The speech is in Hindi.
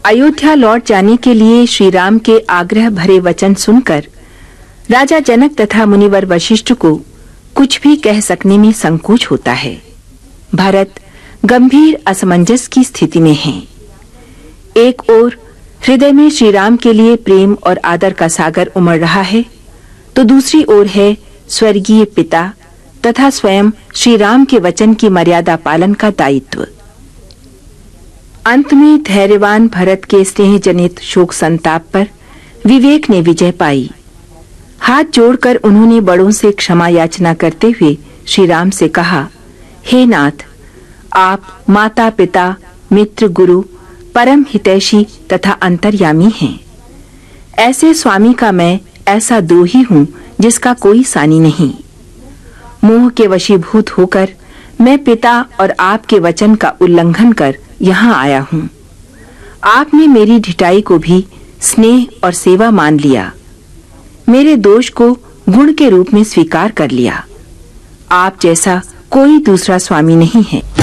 अयोध्या लौट जाने के लिए श्री राम के आग्रह भरे वचन सुनकर राजा जनक तथा मुनिवर वशिष्ठ को कुछ भी कह सकने में संकोच होता है। भरत गंभीर असमंजस की स्थिति में हैं। एक ओर हृदय में श्री राम के लिए प्रेम और आदर का सागर उमड़ रहा है, तो दूसरी ओर है स्वर्गीय पिता तथा स्वयं श्री राम के वचन की मर्यादा पालन का दायित्व। अंत में धैर्यवान भरत के स्नेह जनित शोक संताप पर विवेक ने विजय पाई। हाथ जोड़कर उन्होंने बड़ों से क्षमा याचना करते हुए श्री राम से कहा, हे नाथ, आप माता पिता मित्र गुरु परम हितैषी तथा अंतर्यामी हैं। ऐसे स्वामी का मैं ऐसा द्रोही हूँ जिसका कोई सानी नहीं। मोह के वशीभूत होकर मैं पिता और आपके वचन का उल्लंघन कर यहाँ आया हूँ। आपने मेरी ढिठाई को भी स्नेह और सेवा मान लिया, मेरे दोष को गुण के रूप में स्वीकार कर लिया। आप जैसा कोई दूसरा स्वामी नहीं है।